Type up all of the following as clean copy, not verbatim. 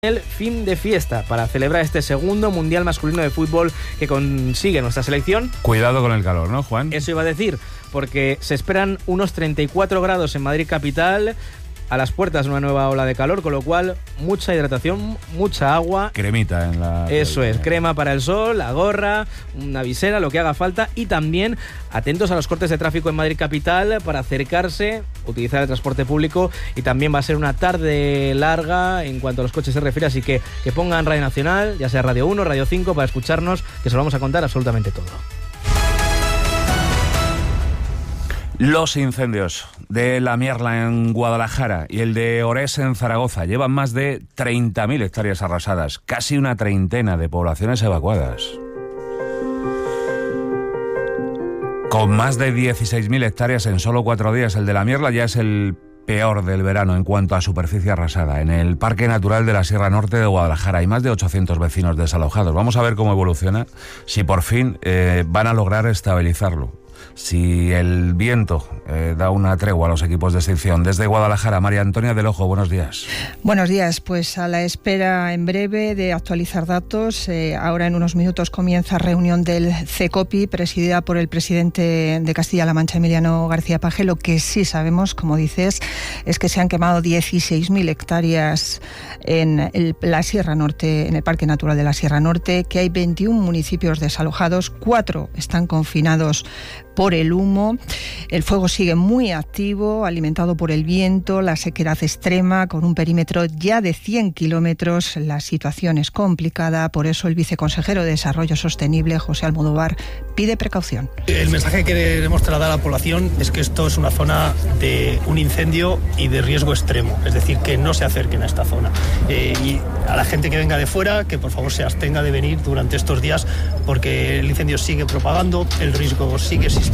El fin de fiesta para celebrar este segundo Mundial Masculino de Fútbol que consigue nuestra selección. Cuidado con el calor, ¿no, Juan? Eso iba a decir, porque se esperan unos 34 grados en Madrid capital, a las puertas de una nueva ola de calor, con lo cual mucha hidratación, mucha agua. Cremita en la... Eso es, crema para el sol, la gorra, una visera, lo que haga falta, y también atentos a los cortes de tráfico en Madrid capital para acercarse, utilizar el transporte público, y también va a ser una tarde larga en cuanto a los coches se refiere, así que pongan Radio Nacional, ya sea Radio 1, Radio 5, para escucharnos, que se lo vamos a contar absolutamente todo. Los incendios de La Mierla en Guadalajara y el de Orés en Zaragoza llevan más de 30.000 hectáreas arrasadas, casi una treintena de poblaciones evacuadas. Con más de 16.000 hectáreas en solo 4 días, el de La Mierla ya es el peor del verano en cuanto a superficie arrasada. En el Parque Natural de la Sierra Norte de Guadalajara hay más de 800 vecinos desalojados. Vamos a ver cómo evoluciona, si por fin van a lograr estabilizarlo. Si el viento da una tregua a los equipos de extinción. Desde Guadalajara, María Antonia del Ojo, buenos días. Buenos días, pues a la espera en breve de actualizar datos. Ahora en unos minutos comienza reunión del CECOPI, presidida por el presidente de Castilla-La Mancha, Emiliano García Paje. Lo que sí sabemos, como dices, es que se han quemado 16.000 hectáreas en la Sierra Norte, en el Parque Natural de la Sierra Norte, que hay 21 municipios desalojados, 4 están confinados por el humo. El fuego sigue muy activo, alimentado por el viento, la sequedad extrema, con un perímetro ya de 100 kilómetros. La situación es complicada, por eso el viceconsejero de Desarrollo Sostenible, José Almodóvar, pide precaución. El mensaje que queremos trasladar a la población es que esto es una zona de un incendio y de riesgo extremo, es decir, que no se acerquen a esta zona. Y a la gente que venga de fuera, que por favor se abstenga de venir durante estos días, porque el incendio sigue propagando, el riesgo sigue existiendo.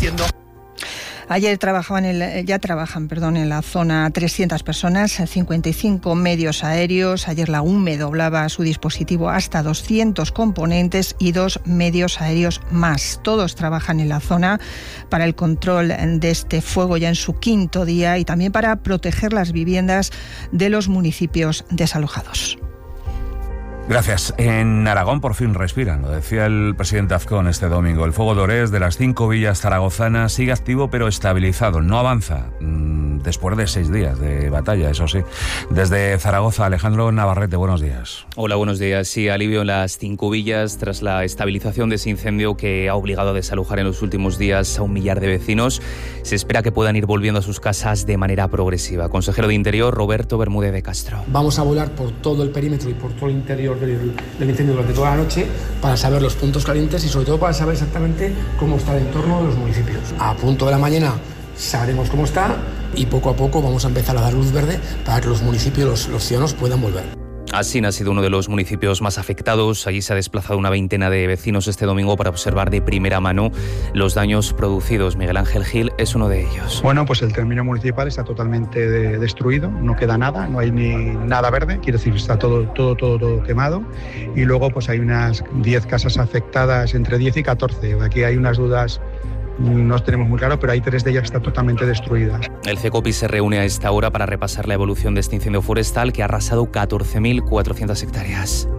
Ayer ya trabajan en la zona 300 personas, 55 medios aéreos. Ayer la UME doblaba a su dispositivo hasta 200 componentes y 2 medios aéreos más. Todos trabajan en la zona para el control de este fuego ya en su 5º día y también para proteger las viviendas de los municipios desalojados. Gracias. En Aragón por fin respiran, lo decía el presidente Azcón este domingo. El fuego de Orés de las 5 villas zaragozanas sigue activo pero estabilizado, no avanza después de 6 días de batalla, eso sí. Desde Zaragoza, Alejandro Navarrete, buenos días. Hola, buenos días. Sí, alivio en las 5 villas tras la estabilización de ese incendio que ha obligado a desalojar en los últimos días a 1 millar de vecinos. Se espera que puedan ir volviendo a sus casas de manera progresiva. Consejero de Interior, Roberto Bermúdez de Castro. Vamos a volar por todo el perímetro y por todo el interior del incendio durante toda la noche para saber los puntos calientes y sobre todo para saber exactamente cómo está el entorno de los municipios. A punto de la mañana sabremos cómo está y poco a poco vamos a empezar a dar luz verde para que los municipios, los ciudadanos puedan volver. Asín ha sido uno de los municipios más afectados. Allí se ha desplazado una veintena de vecinos este domingo para observar de primera mano los daños producidos. Miguel Ángel Gil es uno de ellos. Bueno, pues el término municipal está totalmente destruido, no queda nada, no hay ni nada verde, quiero decir, está todo quemado. Y luego pues hay unas 10 casas afectadas, entre 10 y 14. Aquí hay unas dudas. No tenemos muy claro, pero hay 3 de ellas que están totalmente destruidas. El CECOPI se reúne a esta hora para repasar la evolución de este incendio forestal que ha arrasado 14.400 hectáreas.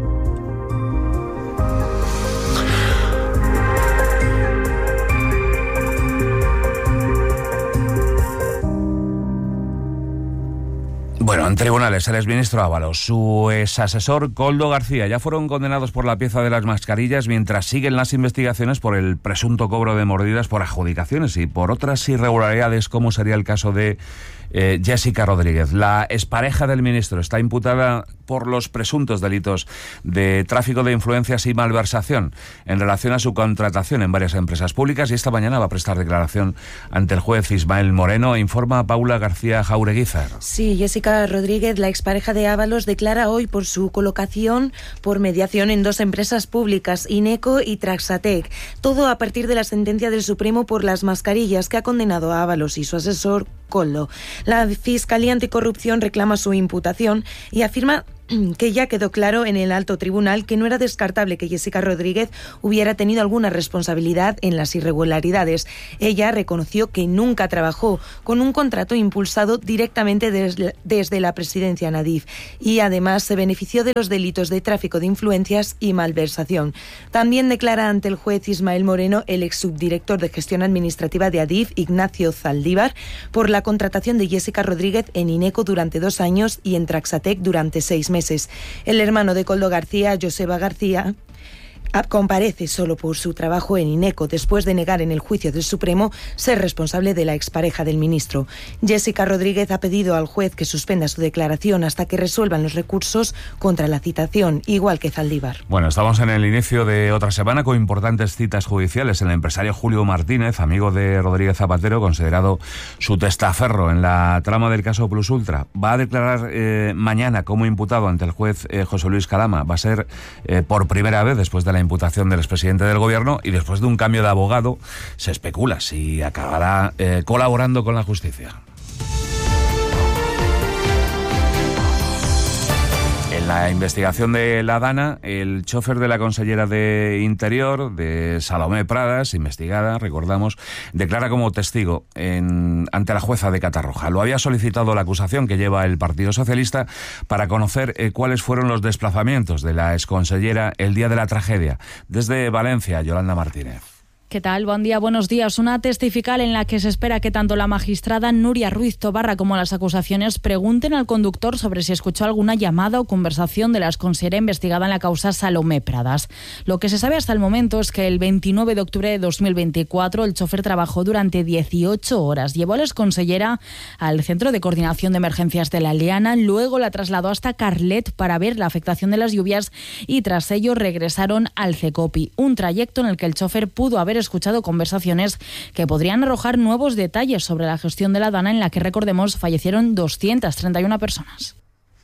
Bueno, en tribunales, el exministro Ábalos, su exasesor Koldo García ya fueron condenados por la pieza de las mascarillas mientras siguen las investigaciones por el presunto cobro de mordidas por adjudicaciones y por otras irregularidades, como sería el caso de Jessica Rodríguez. La expareja del ministro está imputada por los presuntos delitos de tráfico de influencias y malversación en relación a su contratación en varias empresas públicas, y esta mañana va a prestar declaración ante el juez Ismael Moreno, informa Paula García Jaureguizar. Sí, Jessica Rodríguez, la expareja de Ábalos, declara hoy por su colocación por mediación en 2 empresas públicas, Ineco y Traxatec. Todo a partir de la sentencia del Supremo por las mascarillas que ha condenado a Ábalos y su asesor Koldo. La Fiscalía Anticorrupción reclama su imputación y afirma que ya quedó claro en el alto tribunal que no era descartable que Jessica Rodríguez hubiera tenido alguna responsabilidad en las irregularidades. Ella reconoció que nunca trabajó con un contrato impulsado directamente desde la presidencia Nadif y además se benefició de los delitos de tráfico de influencias y malversación. También declara ante el juez Ismael Moreno el ex subdirector de gestión administrativa de Adif, Ignacio Zaldívar, por la contratación de Jessica Rodríguez en Ineco durante 2 años y en Traxatec durante 6 meses. El hermano de Koldo García, Joseba García, comparece solo por su trabajo en Ineco después de negar en el juicio del Supremo ser responsable de la expareja del ministro. Jessica Rodríguez ha pedido al juez que suspenda su declaración hasta que resuelvan los recursos contra la citación, igual que Zaldívar. Bueno, estamos en el inicio de otra semana con importantes citas judiciales. El empresario Julio Martínez, amigo de Rodríguez Zapatero, considerado su testaferro en la trama del caso Plus Ultra, va a declarar mañana como imputado ante el juez José Luis Calama. Va a ser por primera vez después de la imputación del expresidente del gobierno y después de un cambio de abogado se especula si acabará colaborando con la justicia. En la investigación de la DANA, el chofer de la consellera de Interior, de Salomé Pradas, investigada, recordamos, declara como testigo ante la jueza de Catarroja. Lo había solicitado la acusación que lleva el Partido Socialista para conocer cuáles fueron los desplazamientos de la exconsellera el día de la tragedia. Desde Valencia, Yolanda Martínez. ¿Qué tal? Buen día, buenos días. Una testifical en la que se espera que tanto la magistrada Nuria Ruiz Tobarra como las acusaciones pregunten al conductor sobre si escuchó alguna llamada o conversación de la exconsellera investigada en la causa Salomé Pradas. Lo que se sabe hasta el momento es que el 29 de octubre de 2024 el chofer trabajó durante 18 horas. Llevó a la exconsellera al Centro de Coordinación de Emergencias de La Liana, luego la trasladó hasta Carlet para ver la afectación de las lluvias y tras ello regresaron al CECOPI, un trayecto en el que el chofer pudo haber escuchado conversaciones que podrían arrojar nuevos detalles sobre la gestión de la DANA en la que, recordemos, fallecieron 231 personas.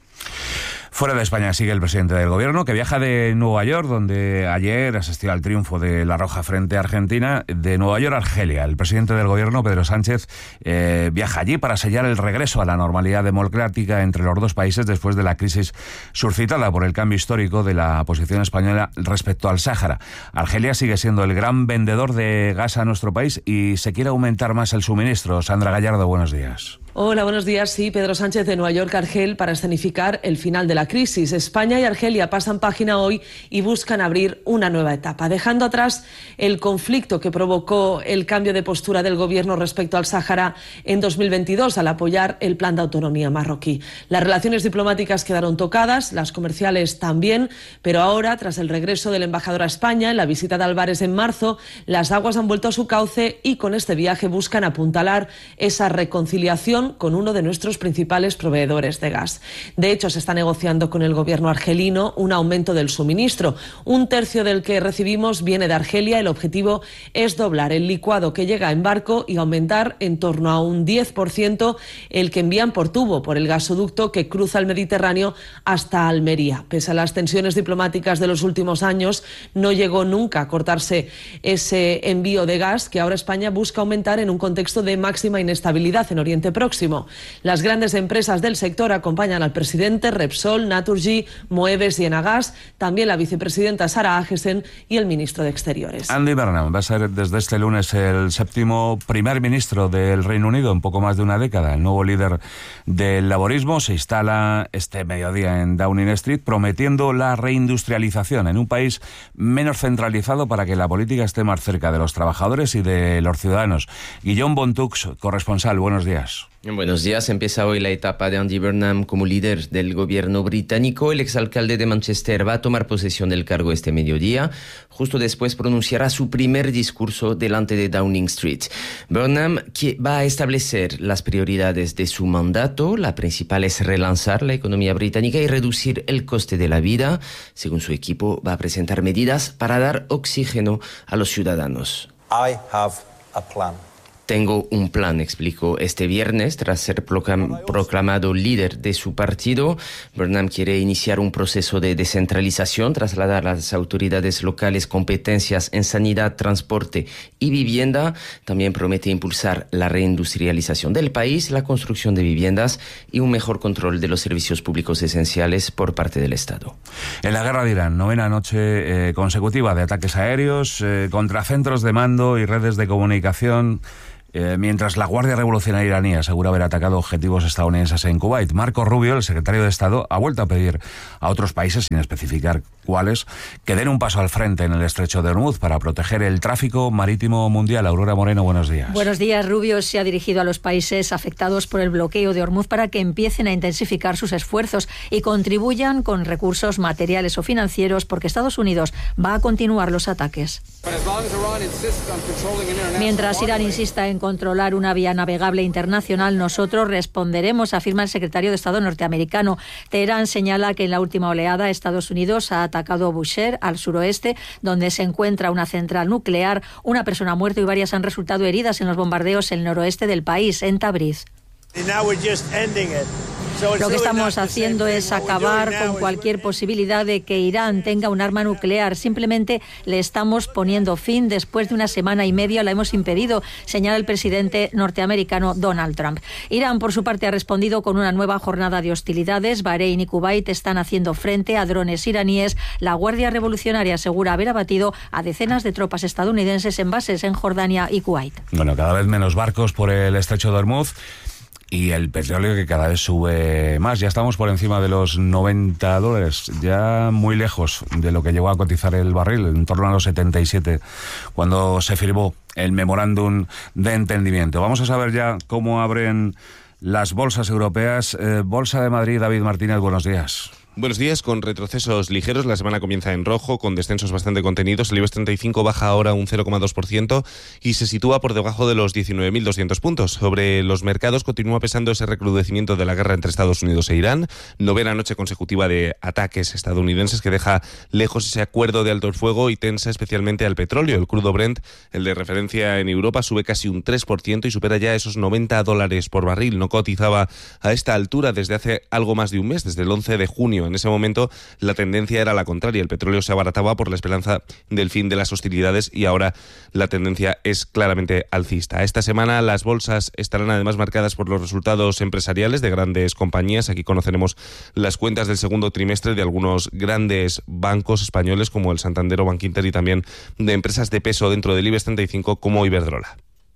Fuera de España sigue el presidente del gobierno, que viaja de Nueva York, donde ayer asistió al triunfo de La Roja frente a Argentina. De Nueva York a Argelia, el presidente del gobierno, Pedro Sánchez, viaja allí para sellar el regreso a la normalidad democrática entre los dos países después de la crisis suscitada por el cambio histórico de la posición española respecto al Sáhara. Argelia sigue siendo el gran vendedor de gas a nuestro país y se quiere aumentar más el suministro. Sandra Gallardo, buenos días. Hola, buenos días. Sí, Pedro Sánchez de Nueva York a Argel para escenificar el final de la crisis. España y Argelia pasan página hoy y buscan abrir una nueva etapa, dejando atrás el conflicto que provocó el cambio de postura del gobierno respecto al Sáhara en 2022 al apoyar el plan de autonomía marroquí. Las relaciones diplomáticas quedaron tocadas, las comerciales también, pero ahora, tras el regreso del embajador a España en la visita de Álvarez en marzo, las aguas han vuelto a su cauce y con este viaje buscan apuntalar esa reconciliación con uno de nuestros principales proveedores de gas. De hecho, se está negociando con el gobierno argelino un aumento del suministro. 1/3 del que recibimos viene de Argelia. El objetivo es doblar el licuado que llega en barco y aumentar en torno a un 10% el que envían por tubo, por el gasoducto que cruza el Mediterráneo hasta Almería. Pese a las tensiones diplomáticas de los últimos años, no llegó nunca a cortarse ese envío de gas que ahora España busca aumentar en un contexto de máxima inestabilidad en Oriente Próximo. Las grandes empresas del sector acompañan al presidente: Repsol, Naturgy, Moeves y Enagas, también la vicepresidenta Sara Agesen y el ministro de Exteriores. Andy Burnham va a ser desde este lunes el 7º primer ministro del Reino Unido en poco más de una década. El nuevo líder del laborismo se instala este mediodía en Downing Street prometiendo la reindustrialización en un país menos centralizado para que la política esté más cerca de los trabajadores y de los ciudadanos. Guillaume Bontux, corresponsal, buenos días. Buenos días. Empieza hoy la etapa de Andy Burnham como líder del gobierno británico. El exalcalde de Manchester va a tomar posesión del cargo este mediodía. Justo después pronunciará su primer discurso delante de Downing Street. Burnham va a establecer las prioridades de su mandato. La principal es relanzar la economía británica y reducir el coste de la vida. Según su equipo, va a presentar medidas para dar oxígeno a los ciudadanos. I have a plan. Tengo un plan, explicó este viernes tras ser proclamado líder de su partido. Burnham quiere iniciar un proceso de descentralización, trasladar a las autoridades locales competencias en sanidad, transporte y vivienda. También promete impulsar la reindustrialización del país, la construcción de viviendas y un mejor control de los servicios públicos esenciales por parte del Estado. En la guerra de Irán, 9ª noche consecutiva de ataques aéreos contra centros de mando y redes de comunicación. Mientras la Guardia Revolucionaria iraní asegura haber atacado objetivos estadounidenses en Kuwait, Marco Rubio, el secretario de Estado, ha vuelto a pedir a otros países, sin especificar cuáles, que den un paso al frente en el estrecho de Hormuz para proteger el tráfico marítimo mundial. Aurora Moreno, buenos días. Buenos días. Rubio se ha dirigido a los países afectados por el bloqueo de Hormuz para que empiecen a intensificar sus esfuerzos y contribuyan con recursos materiales o financieros, porque Estados Unidos va a continuar los ataques. Mientras Irán insista en controlar una vía navegable internacional, nosotros responderemos, afirma el secretario de Estado norteamericano. Teherán señala que en la última oleada Estados Unidos ha atacado Bushehr, al suroeste, donde se encuentra una central nuclear. Una persona ha muerto y varias han resultado heridas en los bombardeos en el noroeste del país, en Tabriz. Lo que estamos haciendo es acabar con cualquier posibilidad de que Irán tenga un arma nuclear. Simplemente le estamos poniendo fin. Después de 1 semana y media lo hemos impedido, señala el presidente norteamericano Donald Trump. Irán, por su parte, ha respondido con una nueva jornada de hostilidades. Bahrein y Kuwait están haciendo frente a drones iraníes. La Guardia Revolucionaria asegura haber abatido a decenas de tropas estadounidenses en bases en Jordania y Kuwait. Bueno, cada vez menos barcos por el estrecho de Hormuz. Y el petróleo que cada vez sube más. Ya estamos por encima de los $90, ya muy lejos de lo que llegó a cotizar el barril, en torno a los 77, cuando se firmó el memorándum de entendimiento. Vamos a saber ya cómo abren las bolsas europeas. Bolsa de Madrid, David Martínez, buenos días. Buenos días. Con retrocesos ligeros, la semana comienza en rojo, con descensos bastante contenidos. El IBEX 35 baja ahora un 0,2% y se sitúa por debajo de los 19.200 puntos. Sobre los mercados continúa pesando ese recrudecimiento de la guerra entre Estados Unidos e Irán. 9ª noche consecutiva de ataques estadounidenses que deja lejos ese acuerdo de alto el fuego y tensa especialmente al petróleo. El crudo Brent, el de referencia en Europa, sube casi un 3% y supera ya esos $90 por barril. No cotizaba a esta altura desde hace algo más de un mes, desde el 11 de junio. En ese momento la tendencia era la contraria. El petróleo se abarataba por la esperanza del fin de las hostilidades y ahora la tendencia es claramente alcista. Esta semana las bolsas estarán además marcadas por los resultados empresariales de grandes compañías. Aquí conoceremos las cuentas del segundo trimestre de algunos grandes bancos españoles como el Santander o Bankinter y también de empresas de peso dentro del IBEX 35 como Iberdrola.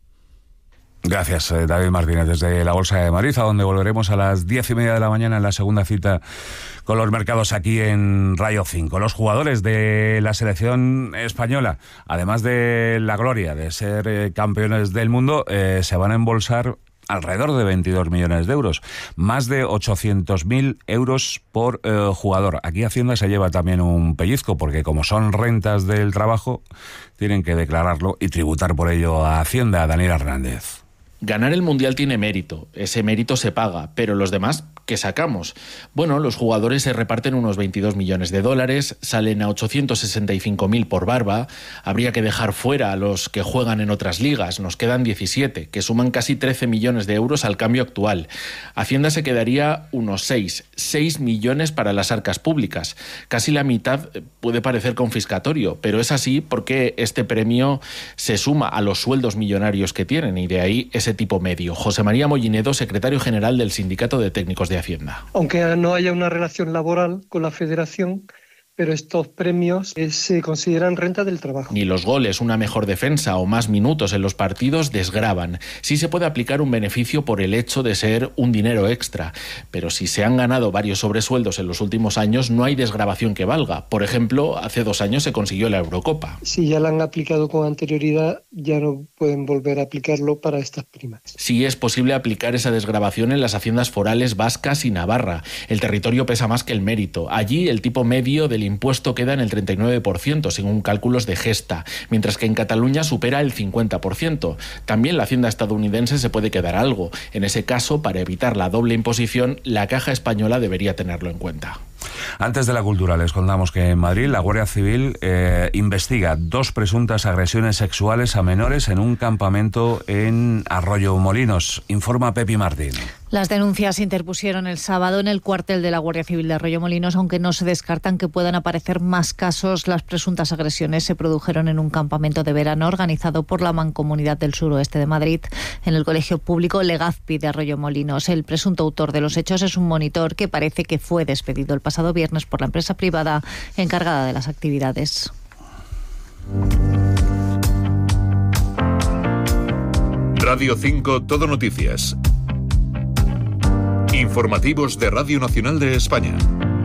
Gracias, David Martínez, desde la Bolsa de Madrid, a donde volveremos a las 10:30 de la mañana en la segunda cita con los mercados aquí en Rayo 5. Los jugadores de la selección española, además de la gloria de ser campeones del mundo, se van a embolsar alrededor de 22 millones de euros, más de 800.000 euros por jugador. Aquí Hacienda se lleva también un pellizco, porque como son rentas del trabajo, tienen que declararlo y tributar por ello a Hacienda. Daniel Hernández. Ganar el Mundial tiene mérito, ese mérito se paga, pero los demás, ¿qué sacamos? Bueno, los jugadores se reparten unos 22 millones de dólares, salen a 865.000 por barba, habría que dejar fuera a los que juegan en otras ligas, nos quedan 17, que suman casi 13 millones de euros al cambio actual. Hacienda se quedaría unos 6 millones para las arcas públicas. Casi la mitad puede parecer confiscatorio, pero es así porque este premio se suma a los sueldos millonarios que tienen y de ahí ese tipo medio. José María Mollinedo, secretario general del Sindicato de Técnicos de Hacienda. Aunque no haya una relación laboral con la federación, pero estos premios se consideran renta del trabajo. Ni los goles, una mejor defensa o más minutos en los partidos desgravan. Sí se puede aplicar un beneficio por el hecho de ser un dinero extra, pero si se han ganado varios sobresueldos en los últimos años, no hay desgravación que valga. Por ejemplo, hace 2 años se consiguió la Eurocopa. Si ya la han aplicado con anterioridad, ya no pueden volver a aplicarlo para estas primas. Sí es posible aplicar esa desgravación en las haciendas forales vascas y Navarra. El territorio pesa más que el mérito. Allí el tipo medio del impuesto queda en el 39%, según cálculos de Gesta, mientras que en Cataluña supera el 50%. También la hacienda estadounidense se puede quedar algo. En ese caso, para evitar la doble imposición, la Caja Española debería tenerlo en cuenta. Antes de la cultura, les contamos que en Madrid la Guardia Civil investiga 2 presuntas agresiones sexuales a menores en un campamento en Arroyo Molinos. Informa Pepi Martín. Las denuncias se interpusieron el sábado en el cuartel de la Guardia Civil de Arroyo Molinos, aunque no se descartan que puedan aparecer más casos. Las presuntas agresiones se produjeron en un campamento de verano organizado por la Mancomunidad del Suroeste de Madrid en el Colegio Público Legazpi de Arroyo Molinos. El presunto autor de los hechos es un monitor que parece que fue despedido el pasado viernes por la empresa privada encargada de las actividades. Radio 5 Todo Noticias. Informativos de Radio Nacional de España.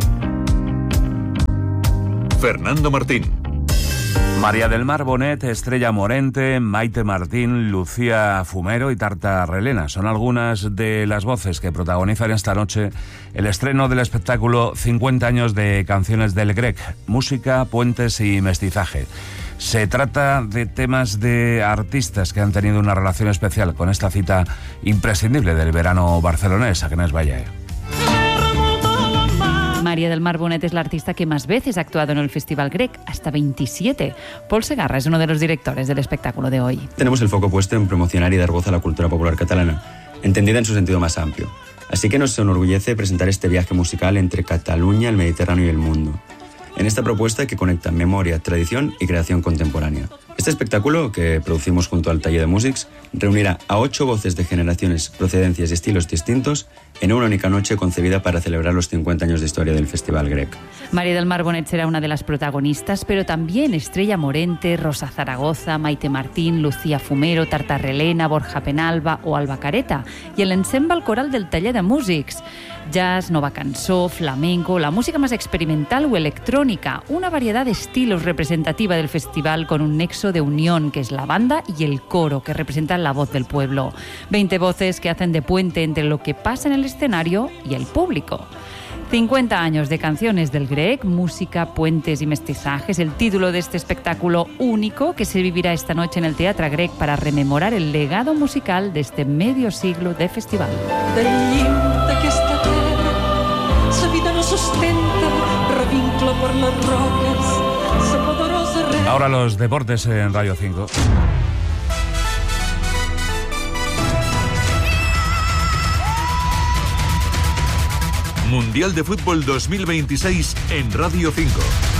Fernando Martín. María del Mar Bonet, Estrella Morente, Maite Martín, Lucía Fumero y Tarta Relena son algunas de las voces que protagonizan esta noche el estreno del espectáculo 50 años de canciones del GREC, música, puentes y mestizaje. Se trata de temas de artistas que han tenido una relación especial con esta cita imprescindible del verano barcelonés, Agnès Valle. María del Mar Bonet es la artista que más veces ha actuado en el Festival GREC, hasta 27. Paul Segarra es uno de los directores del espectáculo de hoy. Tenemos el foco puesto en promocionar y dar voz a la cultura popular catalana, entendida en su sentido más amplio. Así que nos enorgullece presentar este viaje musical entre Cataluña, el Mediterráneo y el mundo. En esta propuesta que conecta memoria, tradición y creación contemporánea. Este espectáculo, que producimos junto al Taller de Músics, reunirá a 8 voces de generaciones, procedencias y estilos distintos en una única noche concebida para celebrar los 50 años de historia del Festival GREC. María del Mar Bonet será una de las protagonistas, pero también Estrella Morente, Rosa Zaragoza, Maite Martín, Lucía Fumero, Tarta Relena, Borja Penalba o Alba Careta, y el ensemble coral del Taller de Músics. Jazz, nova cançó, flamenco, la música más experimental o electrónica, una variedad de estilos representativa del festival con un nexo de unión que es la banda y el coro que representan la voz del pueblo. 20 voces que hacen de puente entre lo que pasa en el escenario y el público. 50 años de canciones del GREC, música, puentes y mestizajes, el título de este espectáculo único que se vivirá esta noche en el Teatre GREC para rememorar el legado musical de este medio siglo de festival. Ahora los deportes en Radio 5. Mundial de Fútbol 2026 en Radio 5.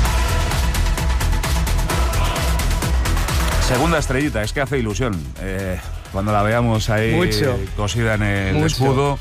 Segunda estrellita, es que hace ilusión. Cuando la veamos ahí cosida en el escudo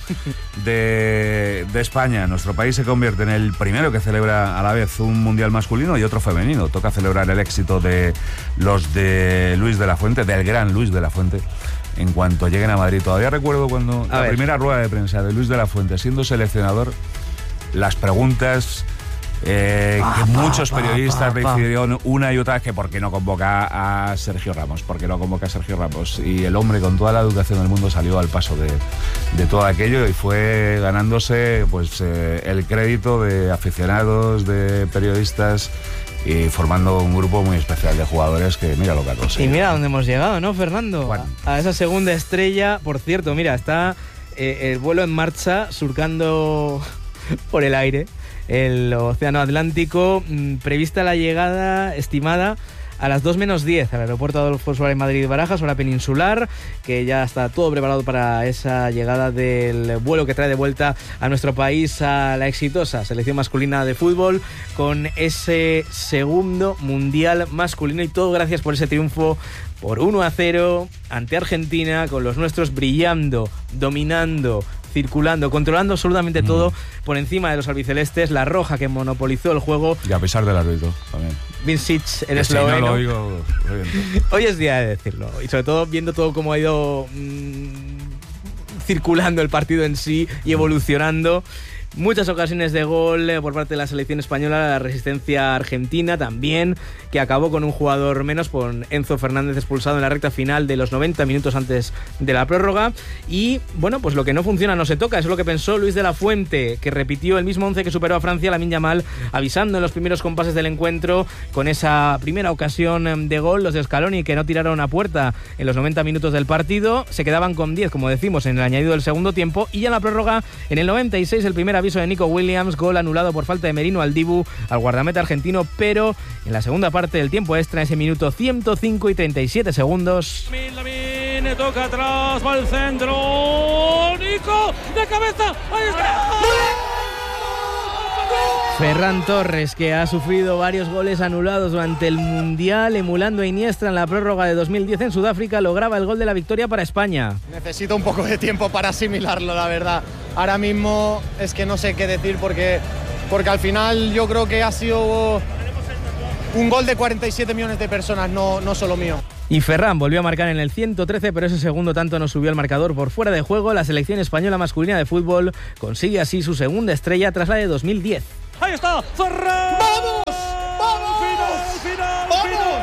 de España. Nuestro país se convierte en el primero que celebra a la vez un mundial masculino y otro femenino. Toca celebrar el éxito de los de Luis de la Fuente, del gran Luis de la Fuente, en cuanto lleguen a Madrid. Todavía recuerdo cuando la primera rueda de prensa de Luis de la Fuente, siendo seleccionador, las preguntas que muchos periodistas decidieron una y otra vez que por qué no convoca a Sergio Ramos, y el hombre con toda la educación del mundo salió al paso de todo aquello y fue ganándose pues el crédito de aficionados, de periodistas y formando un grupo muy especial de jugadores que mira lo que ha conseguido. Y mira dónde hemos llegado, ¿no, Fernando? Bueno. A esa segunda estrella. Por cierto, mira, está el vuelo en marcha surcando por el aire el Océano Atlántico, prevista la llegada estimada a las 2:10 al aeropuerto Adolfo Suárez Madrid-Barajas, hora peninsular, que ya está todo preparado para esa llegada del vuelo que trae de vuelta a nuestro país a la exitosa selección masculina de fútbol con ese segundo mundial masculino, y todo gracias por ese triunfo por 1-0 ante Argentina, con los nuestros brillando, dominando, circulando, controlando absolutamente todo por encima de los albicelestes. La roja que monopolizó el juego. Y a pesar del árbitro también. Vincic, el esloveno. Si no lo oigo, hoy es día de decirlo. Y sobre todo viendo todo cómo ha ido circulando el partido en sí y evolucionando. Muchas ocasiones de gol por parte de la selección española, la resistencia argentina también, que acabó con un jugador menos, con Enzo Fernández expulsado en la recta final de los 90 minutos antes de la prórroga. Y bueno, pues lo que no funciona no se toca, eso es lo que pensó Luis de la Fuente, que repitió el mismo 11 que superó a Francia, Lamine Yamal, avisando en los primeros compases del encuentro con esa primera ocasión de gol. Los de Scaloni, que no tiraron a puerta en los 90 minutos del partido, se quedaban con 10, como decimos, en el añadido del segundo tiempo, y ya en la prórroga, en el 96, el primer aviso de Nico Williams, gol anulado por falta de Merino Aldibu al guardameta argentino, pero en la segunda parte del tiempo extra, ese minuto 105 y 37 segundos. Lamin, toca atrás, va al centro, Nico, de cabeza, ahí está. Ferran Torres, que ha sufrido varios goles anulados durante el Mundial, emulando a Iniesta en la prórroga de 2010 en Sudáfrica, lograba el gol de la victoria para España. Necesito un poco de tiempo para asimilarlo, la verdad. Ahora mismo es que no sé qué decir porque al final yo creo que ha sido un gol de 47 millones de personas, no solo mío. Y Ferran volvió a marcar en el 113, pero ese segundo tanto no subió al marcador por fuera de juego. La selección española masculina de fútbol consigue así su segunda estrella tras la de 2010. Ahí está, Ferran. ¡Vamos! ¡Vamos! ¡Final! ¡Vamos!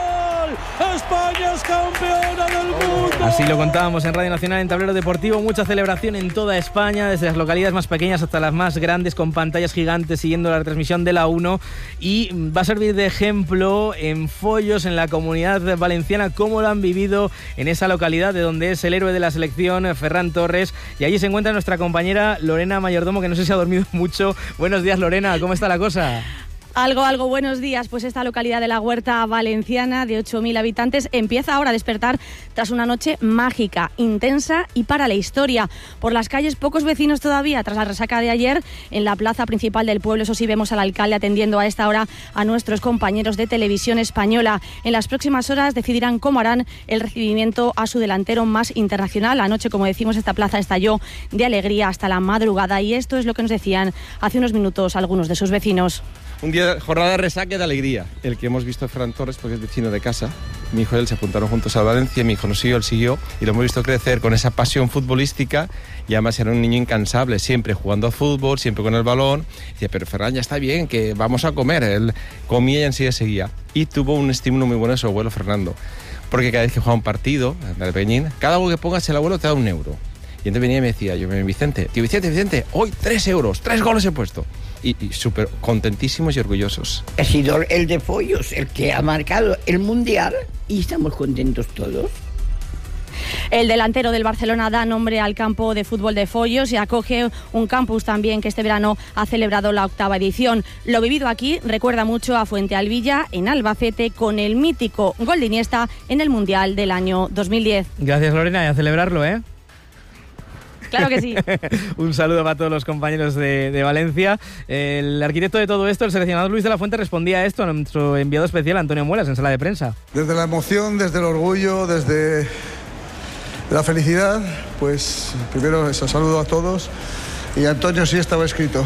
España es campeona del mundo. Así lo contábamos en Radio Nacional en Tablero Deportivo. Mucha celebración en toda España, desde las localidades más pequeñas hasta las más grandes, con pantallas gigantes siguiendo la retransmisión de la 1. Y va a servir de ejemplo en Foios, en la Comunidad Valenciana, cómo lo han vivido en esa localidad de donde es el héroe de la selección, Ferran Torres. Y allí se encuentra nuestra compañera Lorena Mayordomo, que no sé si ha dormido mucho. Buenos días, Lorena, ¿cómo está la cosa? Algo, buenos días. Pues esta localidad de la Huerta Valenciana, de 8.000 habitantes, empieza ahora a despertar tras una noche mágica, intensa y para la historia. Por las calles, pocos vecinos todavía, tras la resaca de ayer. En la plaza principal del pueblo, eso sí, vemos al alcalde atendiendo a esta hora a nuestros compañeros de Televisión Española. En las próximas horas decidirán cómo harán el recibimiento a su delantero más internacional. Anoche, como decimos, esta plaza estalló de alegría hasta la madrugada, y esto es lo que nos decían hace unos minutos algunos de sus vecinos. Un día, jornada de resaca de alegría, el que hemos visto a Ferran Torres, porque es vecino de casa. Mi hijo y él se apuntaron juntos a Valencia, mi hijo nos siguió, él siguió, y lo hemos visto crecer con esa pasión futbolística, y además era un niño incansable, siempre jugando a fútbol, siempre con el balón. Decía, pero Ferran, ya está bien, que vamos a comer. Él comía y enseguida seguía. Y tuvo un estímulo muy bueno de su abuelo Fernando, porque cada vez que jugaba un partido, en el Peñín, cada algo que pongas el abuelo te da €1. Y entonces venía y me decía, Vicente, hoy 3 euros, 3 goles he puesto. Y súper contentísimos y orgullosos. Ha sido el de Foios el que ha marcado el Mundial y estamos contentos todos. El delantero del Barcelona da nombre al campo de fútbol de Foios y acoge un campus también que este verano ha celebrado la 8ª edición. Lo vivido aquí recuerda mucho a Fuentealbilla, en Albacete, con el mítico gol de Iniesta en el Mundial del año 2010. Gracias, Lorena, y a celebrarlo, ¿eh? Claro que sí. Un saludo para todos los compañeros de Valencia. El arquitecto de todo esto, el seleccionador Luis de la Fuente, respondía a esto a nuestro enviado especial Antonio Muelas en sala de prensa. Desde la emoción, desde el orgullo, desde la felicidad, pues primero eso, saludo a todos. Y Antonio, sí estaba escrito.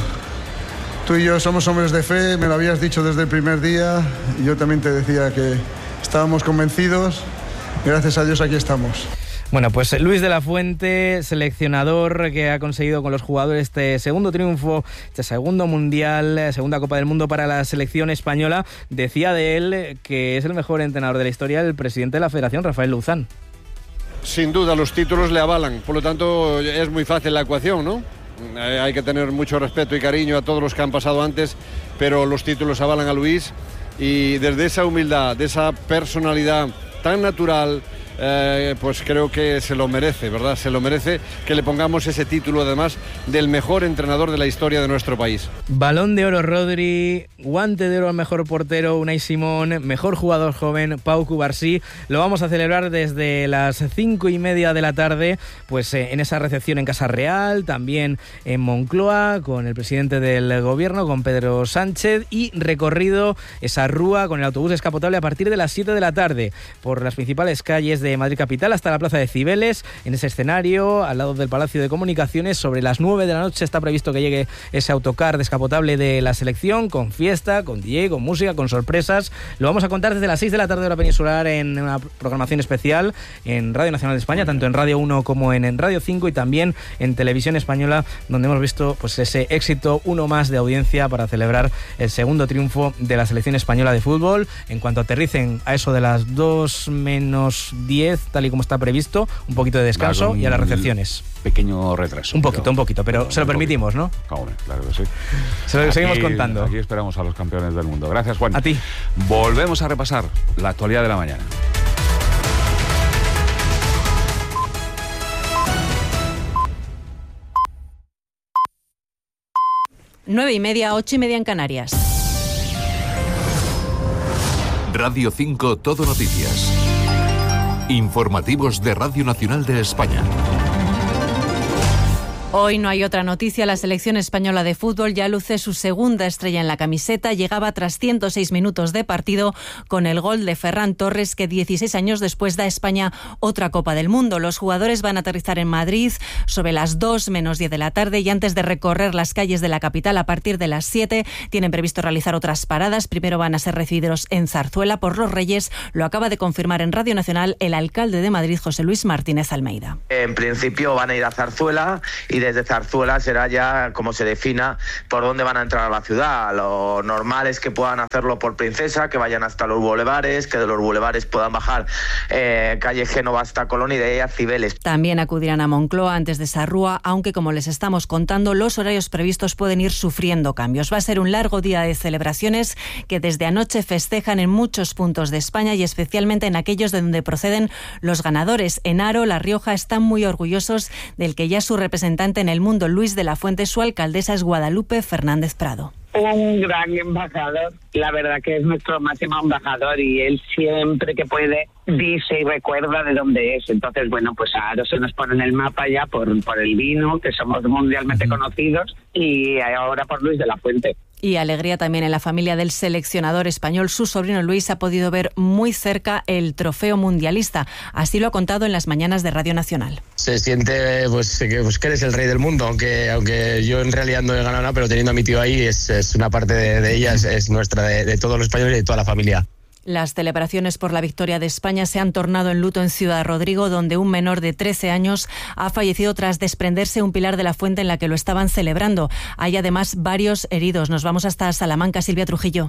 Tú y yo somos hombres de fe, me lo habías dicho desde el primer día, y yo también te decía que estábamos convencidos. Gracias a Dios aquí estamos. Bueno, pues Luis de la Fuente, seleccionador que ha conseguido con los jugadores este segundo triunfo, este segundo Mundial, segunda Copa del Mundo para la selección española, decía de él que es el mejor entrenador de la historia, el presidente de la Federación, Rafael Luzán. Sin duda, los títulos le avalan, por lo tanto es muy fácil la ecuación, ¿no? Hay que tener mucho respeto y cariño a todos los que han pasado antes, pero los títulos avalan a Luis, y desde esa humildad, de esa personalidad tan natural, pues creo que se lo merece, ¿verdad? Se lo merece que le pongamos ese título, además, del mejor entrenador de la historia de nuestro país. Balón de oro Rodri, guante de oro al mejor portero Unai Simón, mejor jugador joven Pau Cubarsí. Lo vamos a celebrar desde las 5:30 de la tarde, pues en esa recepción en Casa Real, también en Moncloa, con el presidente del gobierno, con Pedro Sánchez, y recorrido esa rúa con el autobús descapotable a partir de las 7 de la tarde, por las principales calles de Madrid capital hasta la plaza de Cibeles. En ese escenario, al lado del Palacio de Comunicaciones, sobre las 9 de la noche está previsto que llegue ese autocar descapotable de la selección, con fiesta, con DJ, con música, con sorpresas. Lo vamos a contar desde las 6 de la tarde hora peninsular en una programación especial en Radio Nacional de España, tanto en Radio 1 como en Radio 5, y también en Televisión Española, donde hemos visto pues ese éxito, uno más de audiencia para celebrar el segundo triunfo de la selección española de fútbol. En cuanto aterricen a eso de las 2 menos 10, tal y como está previsto, un poquito de descanso y a las recepciones. Pequeño retraso. Un poquito, pero se lo permitimos, ¿no? Claro que sí. Se lo seguimos contando. Aquí esperamos a los campeones del mundo. Gracias, Juan. A ti. Volvemos a repasar la actualidad de la mañana. 9:30, 8:30 en Canarias. Radio 5 Todo Noticias. Informativos de Radio Nacional de España. Hoy no hay otra noticia. La selección española de fútbol ya luce su segunda estrella en la camiseta. Llegaba tras 106 minutos de partido con el gol de Ferran Torres, que 16 años después da a España otra Copa del Mundo. Los jugadores van a aterrizar en Madrid sobre las 2 menos 10 de la tarde y antes de recorrer las calles de la capital a partir de las 7 tienen previsto realizar otras paradas. Primero van a ser recibidos en Zarzuela por los Reyes. Lo acaba de confirmar en Radio Nacional el alcalde de Madrid, José Luis Martínez Almeida. En principio van a ir a Zarzuela y desde Zarzuela será ya como se defina por dónde van a entrar a la ciudad. Lo normal es que puedan hacerlo por Princesa, que vayan hasta los bulevares, que de los bulevares puedan bajar calle Génova hasta Colón y de ahí a Cibeles. También acudirán a Moncloa antes de Sarrúa, aunque como les estamos contando, los horarios previstos pueden ir sufriendo cambios. Va a ser un largo día de celebraciones que desde anoche festejan en muchos puntos de España y especialmente en aquellos de donde proceden los ganadores. En Haro, La Rioja, están muy orgullosos del que ya su representante en el mundo, Luis de la Fuente, su alcaldesa es Guadalupe Fernández Prado. Un gran embajador, la verdad que es nuestro máximo embajador y él siempre que puede dice y recuerda de dónde es. Entonces, bueno, pues ahora se nos pone en el mapa ya por el vino, que somos mundialmente conocidos, y ahora por Luis de la Fuente. Y alegría también en la familia del seleccionador español. Su sobrino Luis ha podido ver muy cerca el trofeo mundialista. Así lo ha contado en las mañanas de Radio Nacional. Se siente que eres el rey del mundo, aunque yo en realidad no he ganado nada, pero teniendo a mi tío ahí es una parte de ella, es nuestra, de todos los españoles y de toda la familia. Las celebraciones por la victoria de España se han tornado en luto en Ciudad Rodrigo, donde un menor de 13 años ha fallecido tras desprenderse un pilar de la fuente en la que lo estaban celebrando. Hay además varios heridos. Nos vamos hasta Salamanca. Silvia Trujillo.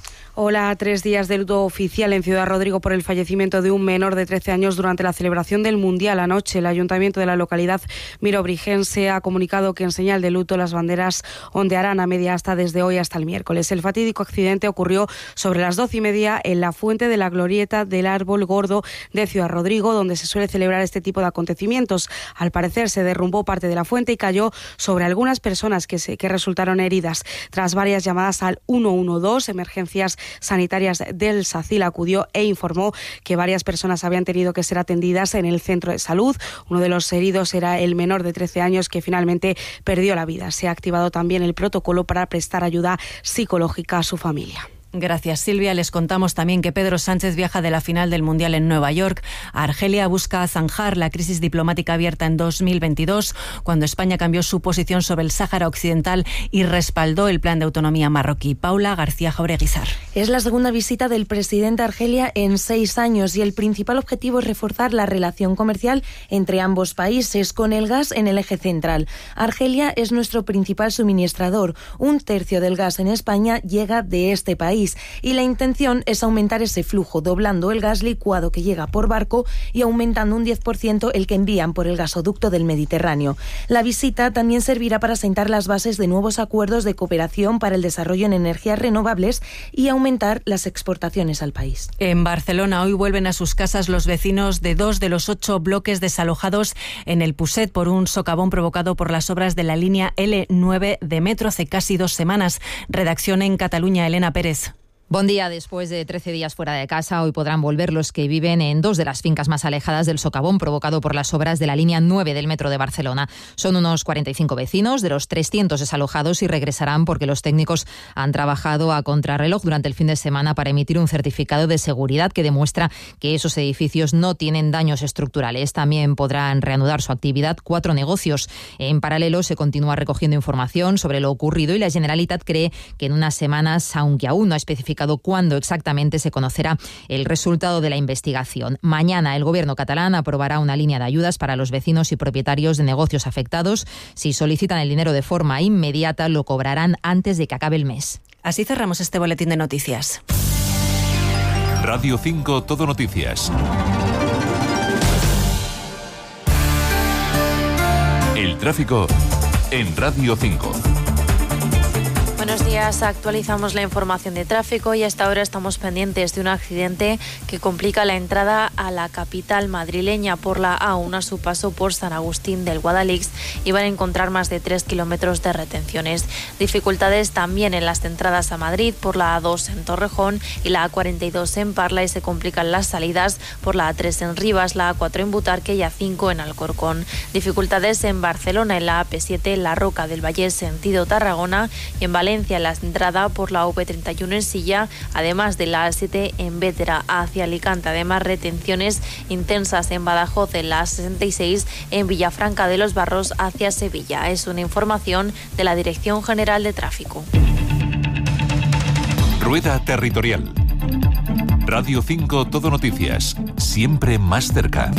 Hola, 3 días de luto oficial en Ciudad Rodrigo por el fallecimiento de un menor de 13 años durante la celebración del Mundial anoche. El ayuntamiento de la localidad mirobrigense ha comunicado que en señal de luto las banderas ondearán a media asta desde hoy hasta el miércoles. El fatídico accidente ocurrió sobre las 12:30 en la fuente de la glorieta del Árbol Gordo de Ciudad Rodrigo, donde se suele celebrar este tipo de acontecimientos. Al parecer se derrumbó parte de la fuente y cayó sobre algunas personas que resultaron heridas. Tras varias llamadas al 112, Emergencias Sanitarias del SACIL acudió e informó que varias personas habían tenido que ser atendidas en el centro de salud. Uno de los heridos era el menor de 13 años que finalmente perdió la vida. Se ha activado también el protocolo para prestar ayuda psicológica a su familia. Gracias, Silvia. Les contamos también que Pedro Sánchez viaja de la final del Mundial en Nueva York a Argelia. Busca zanjar la crisis diplomática abierta en 2022, cuando España cambió su posición sobre el Sáhara Occidental y respaldó el plan de autonomía marroquí. Paula García Jaureguizar. Es la segunda visita del presidente a Argelia en 6 años y el principal objetivo es reforzar la relación comercial entre ambos países, con el gas en el eje central. Argelia es nuestro principal suministrador. 1/3 del gas en España llega de este país. Y la intención es aumentar ese flujo, doblando el gas licuado que llega por barco y aumentando un 10% el que envían por el gasoducto del Mediterráneo. La visita también servirá para sentar las bases de nuevos acuerdos de cooperación para el desarrollo en energías renovables y aumentar las exportaciones al país. En Barcelona hoy vuelven a sus casas los vecinos de 2 de los 8 bloques desalojados en el Puset por un socavón provocado por las obras de la línea L9 de metro hace casi 2 semanas. Redacción en Cataluña, Elena Pérez. Buen día. Después de 13 días fuera de casa, hoy podrán volver los que viven en 2 de las fincas más alejadas del socavón provocado por las obras de la línea 9 del metro de Barcelona. Son unos 45 vecinos de los 300 desalojados y regresarán porque los técnicos han trabajado a contrarreloj durante el fin de semana para emitir un certificado de seguridad que demuestra que esos edificios no tienen daños estructurales. También podrán reanudar su actividad 4 negocios. En paralelo, se continúa recogiendo información sobre lo ocurrido y la Generalitat cree que en unas semanas, aunque aún no ha especificado cuándo exactamente, se conocerá el resultado de la investigación. Mañana el Gobierno catalán aprobará una línea de ayudas para los vecinos y propietarios de negocios afectados. Si solicitan el dinero de forma inmediata, lo cobrarán antes de que acabe el mes. Así cerramos este boletín de noticias. Radio 5 Todo Noticias. El tráfico en Radio 5. Buenos días. días, actualizamos la información de tráfico y hasta ahora estamos pendientes de un accidente que complica la entrada a la capital madrileña por la A1 a su paso por San Agustín del Guadalix y van a encontrar más de 3 kilómetros de retenciones. Dificultades también en las entradas a Madrid por la A2 en Torrejón y la A42 en Parla y se complican las salidas por la A3 en Rivas, la A4 en Butarque y A5 en Alcorcón. Dificultades en Barcelona en la AP7 en La Roca del Vallés sentido Tarragona y en Valencia la entrada por la V31 en Silla, además de la A7 en Bétera hacia Alicante. Además, retenciones intensas en Badajoz en la A66 en Villafranca de los Barros hacia Sevilla. Es una información de la Dirección General de Tráfico. Rueda territorial. Radio 5 Todo Noticias, siempre más cerca.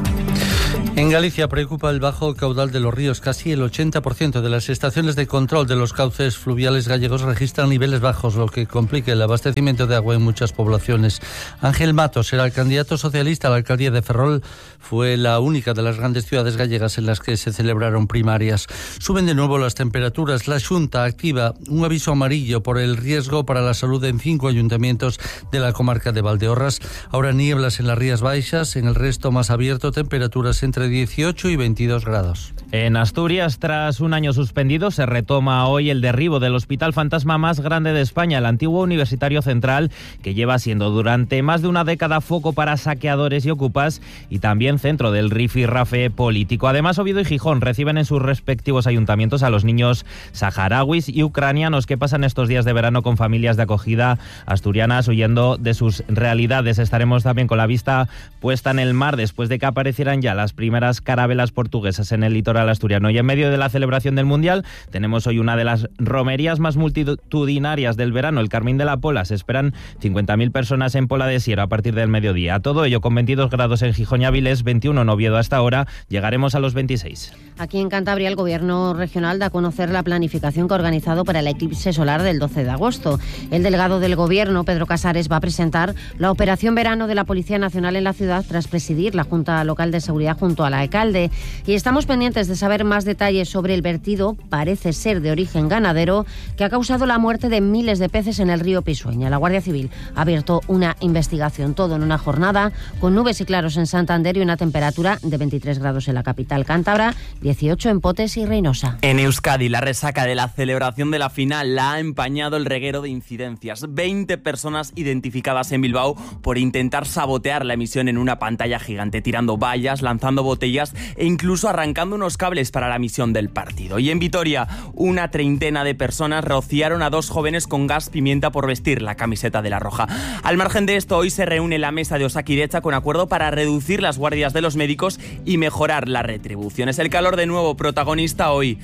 En Galicia preocupa el bajo caudal de los ríos. Casi el 80% de las estaciones de control de los cauces fluviales gallegos registran niveles bajos, lo que complica el abastecimiento de agua en muchas poblaciones. Ángel Matos era el candidato socialista a la alcaldía de Ferrol. Fue la única de las grandes ciudades gallegas en las que se celebraron primarias. Suben de nuevo las temperaturas. La Xunta activa un aviso amarillo por el riesgo para la salud en 5 ayuntamientos de la comarca de Valdeorras. Ahora nieblas en las Rías Baixas, en el resto más abierto, temperaturas entre 18 y 22 grados. En Asturias, tras un año suspendido, se retoma hoy el derribo del hospital fantasma más grande de España, el antiguo Universitario Central, que lleva siendo durante más de una década foco para saqueadores y ocupas y también centro del rifirrafe político. Además, Oviedo y Gijón reciben en sus respectivos ayuntamientos a los niños saharauis y ucranianos que pasan estos días de verano con familias de acogida asturianas huyendo de sus realidades. Estaremos también con la vista puesta en el mar después de que aparecieran ya las primeras carabelas portuguesas en el litoral asturiano. Y en medio de la celebración del Mundial tenemos hoy una de las romerías más multitudinarias del verano, el Carmín de la Pola. Se esperan 50.000 personas en Pola de Siero a partir del mediodía. Todo ello con 22 grados en Gijón y Avilés, 21 en Oviedo hasta ahora. Llegaremos a los 26. Aquí en Cantabria el Gobierno regional da a conocer la planificación que ha organizado para el eclipse solar del 12 de agosto. El delegado del Gobierno, Pedro Casares, va a presentar la operación verano de la Policía Nacional en la ciudad tras presidir la Junta Local de Seguridad junto al alcalde. Y estamos pendientes de saber más detalles sobre el vertido, parece ser de origen ganadero, que ha causado la muerte de miles de peces en el río Pisueña. La Guardia Civil ha abierto una investigación, todo en una jornada con nubes y claros en Santander y una temperatura de 23 grados en la capital cántabra, 18 en Potes y Reynosa. En Euskadi, la resaca de la celebración de la final la ha empañado el reguero de incidencias. 20 personas identificadas en Bilbao por intentar sabotear la emisión en una pantalla gigante, tirando vallas, lanzando botellas e incluso arrancando unos cables para la emisión del partido. Y en Vitoria, una treintena de personas rociaron a 2 jóvenes con gas pimienta por vestir la camiseta de la Roja. Al margen de esto, hoy se reúne la mesa de Osakidecha con acuerdo para reducir las guardias de los médicos y mejorar las retribuciones. El calor de nuevo protagonista hoy.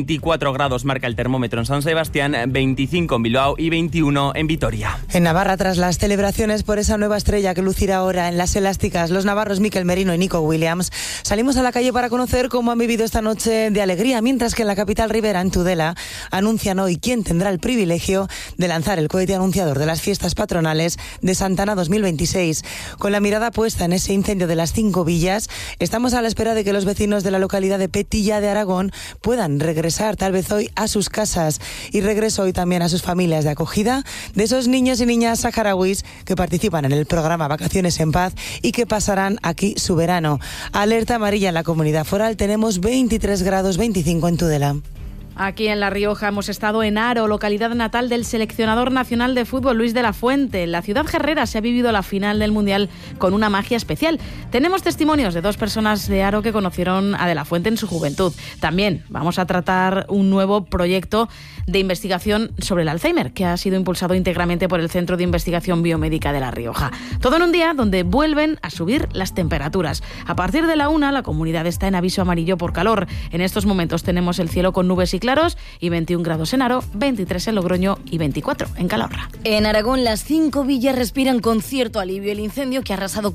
24 grados marca el termómetro en San Sebastián, 25 en Bilbao y 21 en Vitoria. En Navarra, tras las celebraciones por esa nueva estrella que lucirá ahora en las elásticas, los navarros Mikel Merino y Nico Williams salimos a la calle para conocer cómo han vivido esta noche de alegría, mientras que en la capital ribera, en Tudela, anuncian hoy quién tendrá el privilegio de lanzar el cohete anunciador de las fiestas patronales de Santana 2026. Con la mirada puesta en ese incendio de las 5 villas, estamos a la espera de que los vecinos de la localidad de Petilla de Aragón puedan regresar tal vez hoy a sus casas y regreso hoy también a sus familias de acogida de esos niños y niñas saharauis que participan en el programa Vacaciones en Paz y que pasarán aquí su verano. Alerta amarilla en la comunidad foral, tenemos 23 grados 25 en Tudela. Aquí en La Rioja hemos estado en Aro, localidad natal del seleccionador nacional de fútbol Luis de la Fuente. En la ciudad guerrera se ha vivido la final del Mundial con una magia especial. Tenemos testimonios de 2 personas de Aro que conocieron a de la Fuente en su juventud. También vamos a tratar un nuevo proyecto de investigación sobre el Alzheimer que ha sido impulsado íntegramente por el Centro de Investigación Biomédica de La Rioja. Todo en un día donde vuelven a subir las temperaturas. A partir de la 1 la comunidad está en aviso amarillo por calor. En estos momentos tenemos el cielo con nubes y claros y 21 grados en Aro, 23 en Logroño y 24 en Calahorra. En Aragón, las 5 villas respiran con cierto alivio. El incendio, que ha arrasado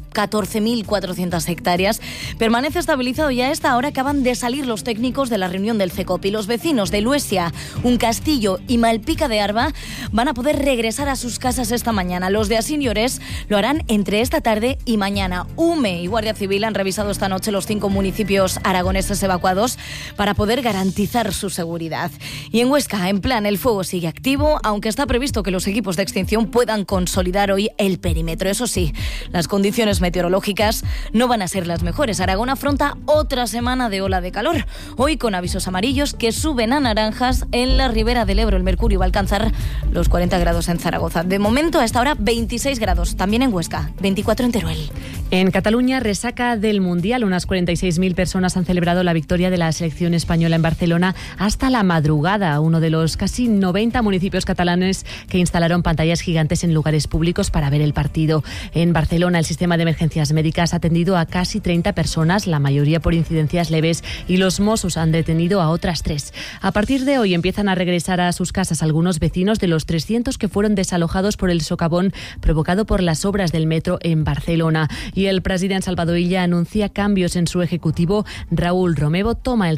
14.400 hectáreas, permanece estabilizado y a esta hora acaban de salir los técnicos de la reunión del CECOP y los vecinos de Luesia, Uncastillo y Malpica de Arba van a poder regresar a sus casas esta mañana. Los de Asín y Orés lo harán entre esta tarde y mañana. UME y Guardia Civil han revisado esta noche los 5 municipios aragoneses evacuados para poder garantizar su seguridad. seguridad. Y en Huesca, en plan, el fuego sigue activo, aunque está previsto que los equipos de extinción puedan consolidar hoy el perímetro. Eso sí, las condiciones meteorológicas no van a ser las mejores. Aragón afronta otra semana de ola de calor, hoy con avisos amarillos que suben a naranjas en la ribera del Ebro. El mercurio va a alcanzar los 40 grados en Zaragoza. De momento, hasta ahora, 26 grados, también en Huesca, 24 en Teruel. En Cataluña, resaca del Mundial. Unas 46.000 personas han celebrado la victoria de la selección española en Barcelona hasta la madrugada. Uno de los casi 90 municipios catalanes que instalaron pantallas gigantes en lugares públicos para ver el partido. En Barcelona, el sistema de emergencias médicas ha atendido a casi 30 personas, la mayoría por incidencias leves, y los Mossos han detenido a otras 3. A partir de hoy empiezan a regresar a sus casas algunos vecinos de los 300 que fueron desalojados por el socavón provocado por las obras del metro en Barcelona. Y el presidente Salvador Illa anuncia cambios en su ejecutivo. Raúl Moreno toma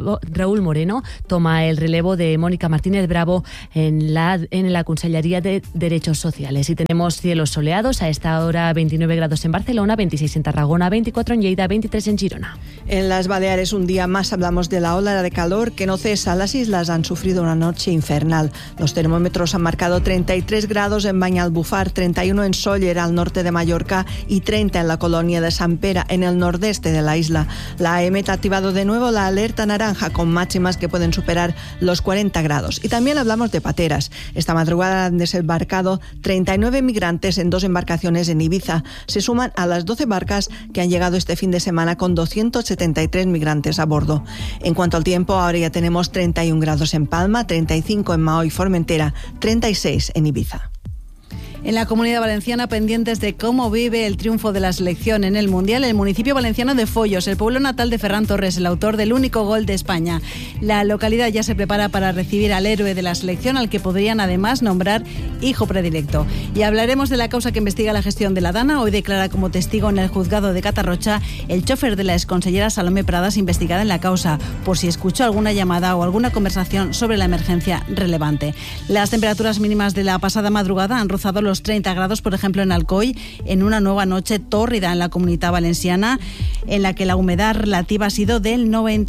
el relevo de Mónica Martínez Bravo en la Consellería de Derechos Sociales. Y tenemos cielos soleados, a esta hora 29 grados en Barcelona, 26 en Tarragona, 24 en Lleida, 23 en Girona. En las Baleares un día más hablamos de la ola de calor que no cesa. Las islas han sufrido una noche infernal. Los termómetros han marcado 33 grados en Banyalbufar, 31 en Sóller, al norte de Mallorca, y 30 en la colonia de Sant Pere, en el nordeste de la isla. La EMET ha activado de nuevo la alerta naranja, con máximas que pueden superar los 40 grados. Y también hablamos de pateras. Esta madrugada han desembarcado 39 migrantes en 2 embarcaciones en Ibiza. Se suman a las 12 barcas que han llegado este fin de semana con 273 migrantes a bordo. En cuanto al tiempo, ahora ya tenemos 31 grados en Palma, 35 en Mahó y Formentera, 36 en Ibiza. En la Comunidad Valenciana, pendientes de cómo vive el triunfo de la selección en el Mundial, el municipio valenciano de Follos, el pueblo natal de Ferran Torres, el autor del único gol de España. La localidad ya se prepara para recibir al héroe de la selección, al que podrían además nombrar hijo predilecto. Y hablaremos de la causa que investiga la gestión de la Dana. Hoy declara como testigo en el juzgado de Catarrocha el chofer de la exconsellera Salomé Pradas, investigada en la causa, por si escuchó alguna llamada o alguna conversación sobre la emergencia relevante. Las temperaturas mínimas de la pasada madrugada han rozado los 30 grados, por ejemplo, en Alcoy, en una nueva noche tórrida en la Comunidad Valenciana, en la que la humedad relativa ha sido del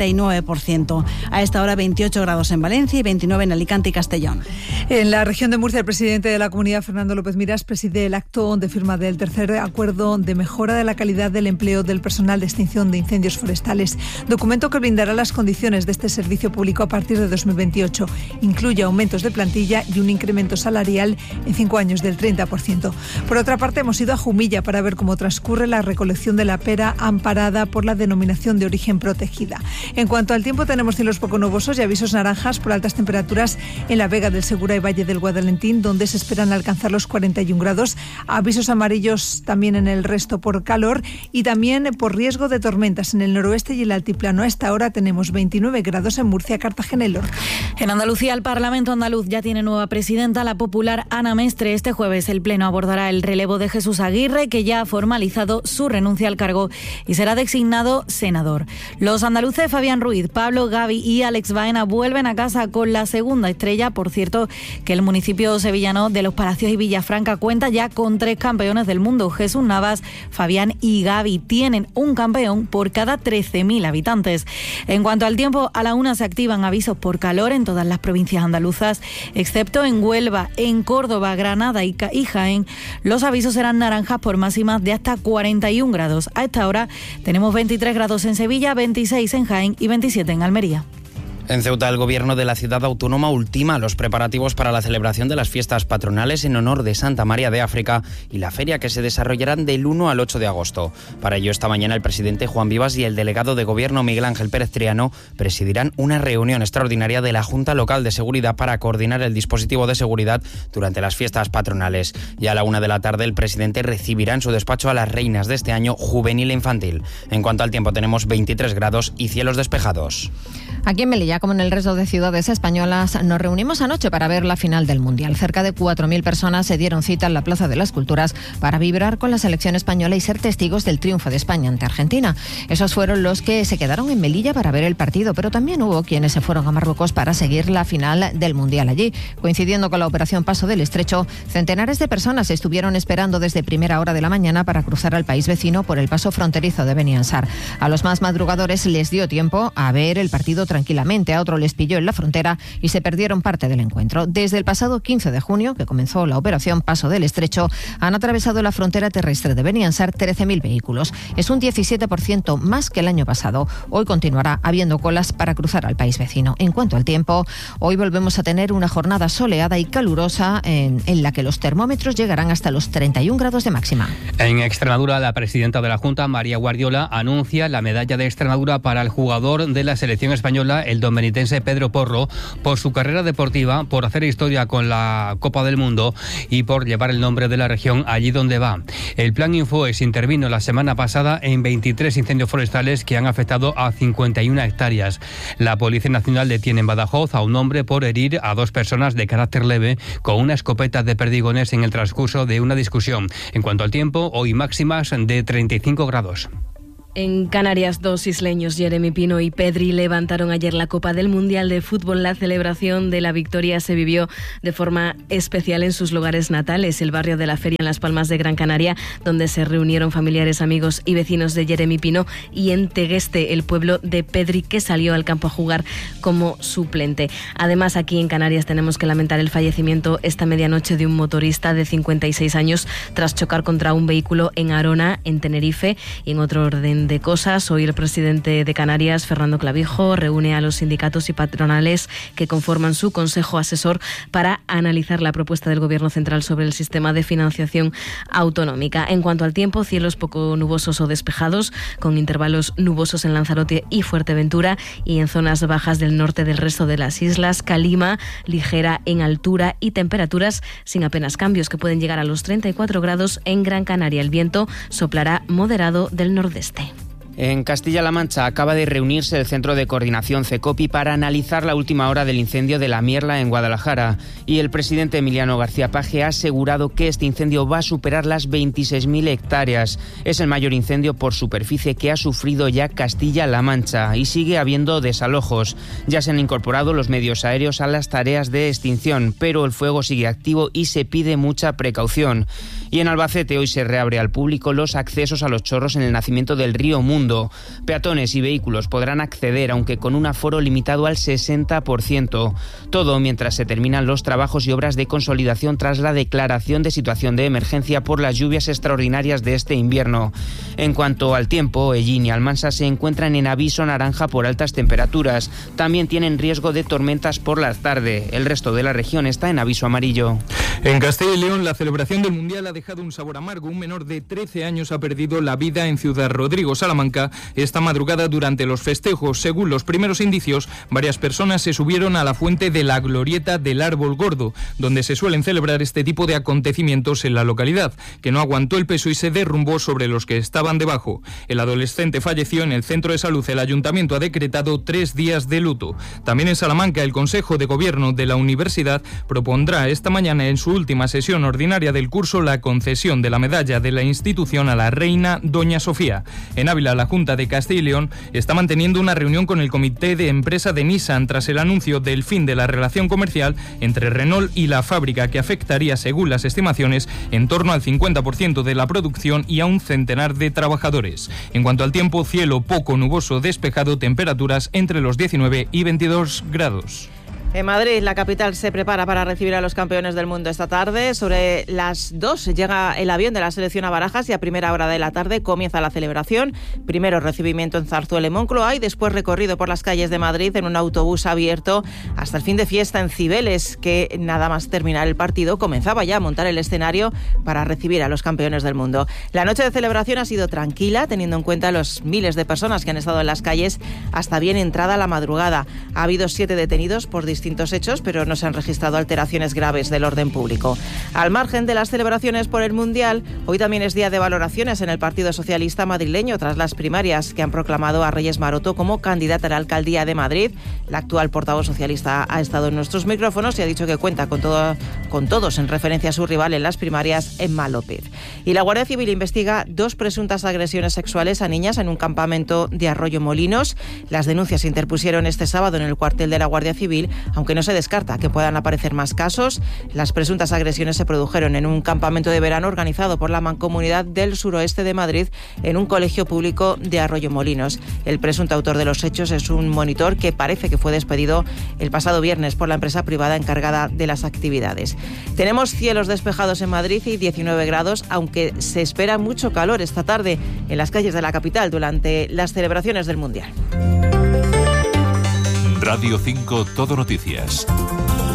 99%. A esta hora 28 grados en Valencia y 29 en Alicante y Castellón. En la región de Murcia, el presidente de la Comunidad, Fernando López Miras, preside el acto de firma del tercer acuerdo de mejora de la calidad del empleo del personal de extinción de incendios forestales, documento que brindará las condiciones de este servicio público a partir de 2028. Incluye aumentos de plantilla y un incremento salarial en 5 años del 30%. Por otra parte, hemos ido a Jumilla para ver cómo transcurre la recolección de la pera amparada por la denominación de origen protegida. En cuanto al tiempo, tenemos cielos poco nubosos y avisos naranjas por altas temperaturas en la Vega del Segura y Valle del Guadalentín, donde se esperan alcanzar los 41 grados. Avisos amarillos también en el resto por calor y también por riesgo de tormentas en el noroeste y el altiplano. A esta hora tenemos 29 grados en Murcia, Cartagena y Lorca. En Andalucía, el Parlamento andaluz ya tiene nueva presidenta, la popular Ana Mestre. Este jueves el Pleno abordará el relevo de Jesús Aguirre, que ya ha formalizado su renuncia al cargo y será designado senador. Los andaluces Fabián Ruiz, Pablo Gavi y Alex Baena vuelven a casa con la segunda estrella. Por cierto, que el municipio sevillano de Los Palacios y Villafranca cuenta ya con 3 campeones del mundo. Jesús Navas, Fabián y Gavi tienen un campeón por cada 13.000 habitantes. En cuanto al tiempo, a la 1 se activan avisos por calor en todas las provincias andaluzas, excepto en Huelva, en Córdoba, Granada y Jaén. Los avisos serán naranjas por máximas de hasta 41 grados. A esta hora tenemos 23 grados en Sevilla, 26 en Jaén y 27 en Almería. En Ceuta, el gobierno de la ciudad autónoma ultima los preparativos para la celebración de las fiestas patronales en honor de Santa María de África y la feria, que se desarrollarán del 1 al 8 de agosto. Para ello, esta mañana el presidente Juan Vivas y el delegado de gobierno Miguel Ángel Pérez Triano presidirán una reunión extraordinaria de la Junta Local de Seguridad para coordinar el dispositivo de seguridad durante las fiestas patronales. Y a la 1 de la tarde el presidente recibirá en su despacho a las reinas de este año juvenil e infantil. En cuanto al tiempo, tenemos 23 grados y cielos despejados. Aquí en Melilla, como en el resto de ciudades españolas, nos reunimos anoche para ver la final del Mundial. Cerca de 4.000 personas se dieron cita en la Plaza de las Culturas para vibrar con la selección española y ser testigos del triunfo de España ante Argentina. Esos fueron los que se quedaron en Melilla para ver el partido, pero también hubo quienes se fueron a Marruecos para seguir la final del Mundial allí. Coincidiendo con la operación Paso del Estrecho, centenares de personas estuvieron esperando desde primera hora de la mañana para cruzar al país vecino por el paso fronterizo de Beni Ansar. A los más madrugadores les dio tiempo a ver el partido tranquilamente. accidente a otro les pilló en la frontera y se perdieron parte del encuentro. Desde el pasado 15 de junio, que comenzó la operación Paso del Estrecho, han atravesado la frontera terrestre de Beniansar 13.000 vehículos. Es un 17% más que el año pasado. Hoy continuará habiendo colas para cruzar al país vecino. En cuanto al tiempo, hoy volvemos a tener una jornada soleada y calurosa en la que los termómetros llegarán hasta los 31 grados de máxima. En Extremadura, la presidenta de la Junta, María Guardiola, anuncia la medalla de Extremadura para el jugador de la selección española, el domenitense Pedro Porro, por su carrera deportiva, por hacer historia con la Copa del Mundo y por llevar el nombre de la región allí donde va. El Plan Infoes intervino la semana pasada en 23 incendios forestales que han afectado a 51 hectáreas. La Policía Nacional detiene en Badajoz a un hombre por herir a 2 personas de carácter leve con una escopeta de perdigones en el transcurso de una discusión. En cuanto al tiempo, hoy máximas de 35 grados. En Canarias, 2 isleños, Jeremy Pino y Pedri, levantaron ayer la Copa del Mundial de Fútbol. La celebración de la victoria se vivió de forma especial en sus lugares natales, el barrio de la Feria en Las Palmas de Gran Canaria, donde se reunieron familiares, amigos y vecinos de Jeremy Pino, y en Tegueste, el pueblo de Pedri, que salió al campo a jugar como suplente. Además, aquí en Canarias tenemos que lamentar el fallecimiento esta medianoche de un motorista de 56 años tras chocar contra un vehículo en Arona, en Tenerife. Y en otro orden de cosas, hoy el presidente de Canarias, Fernando Clavijo, reúne a los sindicatos y patronales que conforman su consejo asesor para analizar la propuesta del Gobierno central sobre el sistema de financiación autonómica. En cuanto al tiempo, cielos poco nubosos o despejados, con intervalos nubosos en Lanzarote y Fuerteventura, y en zonas bajas del norte del resto de las islas. Calima ligera en altura y temperaturas sin apenas cambios, que pueden llegar a los 34 grados en Gran Canaria. El viento soplará moderado del nordeste. En Castilla-La Mancha acaba de reunirse el Centro de Coordinación CECOPI para analizar la última hora del incendio de La Mierla en Guadalajara, y el presidente Emiliano García Paje ha asegurado que este incendio va a superar las 26.000 hectáreas. Es el mayor incendio por superficie que ha sufrido ya Castilla-La Mancha y sigue habiendo desalojos. Ya se han incorporado los medios aéreos a las tareas de extinción, pero el fuego sigue activo y se pide mucha precaución. Y en Albacete hoy se reabre al público los accesos a los chorros en el nacimiento del río Mundo. Peatones y vehículos podrán acceder, aunque con un aforo limitado al 60%. Todo mientras se terminan los trabajos y obras de consolidación tras la declaración de situación de emergencia por las lluvias extraordinarias de este invierno. En cuanto al tiempo, Hellín y Almansa se encuentran en aviso naranja por altas temperaturas. También tienen riesgo de tormentas por la tarde. El resto de la región está en aviso amarillo. En Castilla y León, la celebración del Mundial ha dejado un sabor amargo. Un menor de 13 años ha perdido la vida en Ciudad Rodrigo, Salamanca, esta madrugada durante los festejos. Según los primeros indicios, varias personas se subieron a la fuente de la glorieta del Árbol Gordo, donde se suelen celebrar este tipo de acontecimientos en la localidad, que no aguantó el peso y se derrumbó sobre los que estaban debajo. El adolescente falleció en el centro de salud. El ayuntamiento ha decretado 3 días de luto. También en Salamanca, el Consejo de Gobierno de la Universidad propondrá esta mañana en su última sesión ordinaria del curso la concesión de la medalla de la institución a la reina Doña Sofía. En Ávila, la Junta de Castilla y León está manteniendo una reunión con el comité de empresa de Nissan tras el anuncio del fin de la relación comercial entre Renault y la fábrica, que afectaría, según las estimaciones, en torno al 50% de la producción y a un centenar de trabajadores. En cuanto al tiempo, cielo poco nuboso despejado, temperaturas entre los 19 y 22 grados. En Madrid, la capital se prepara para recibir a los campeones del mundo esta tarde. Sobre las 2 llega el avión de la selección a Barajas y a primera hora de la tarde comienza la celebración. Primero recibimiento en Zarzuela y Moncloa y después recorrido por las calles de Madrid en un autobús abierto hasta el fin de fiesta en Cibeles, que nada más terminar el partido comenzaba ya a montar el escenario para recibir a los campeones del mundo. La noche de celebración ha sido tranquila, teniendo en cuenta los miles de personas que han estado en las calles hasta bien entrada la madrugada. Ha habido 7 detenidos por distintos hechos, pero no se han registrado alteraciones graves del orden público. Al margen de las celebraciones por el Mundial, hoy también es día de valoraciones en el Partido Socialista madrileño tras las primarias que han proclamado a Reyes Maroto como candidata a la alcaldía de Madrid. La actual portavoz socialista ha estado en nuestros micrófonos y ha dicho que cuenta con todos en referencia a su rival en las primarias, Emma López. Y la Guardia Civil investiga 2 presuntas agresiones sexuales a niñas en un campamento de Arroyomolinos. Las denuncias se interpusieron este sábado en el cuartel de la Guardia Civil, aunque no se descarta que puedan aparecer más casos. Las presuntas agresiones se produjeron en un campamento de verano organizado por la Mancomunidad del Suroeste de Madrid en un colegio público de Arroyomolinos. El presunto autor de los hechos es un monitor que parece que fue despedido el pasado viernes por la empresa privada encargada de las actividades. Tenemos cielos despejados en Madrid y 19 grados, aunque se espera mucho calor esta tarde en las calles de la capital durante las celebraciones del Mundial. Radio 5 Todo Noticias.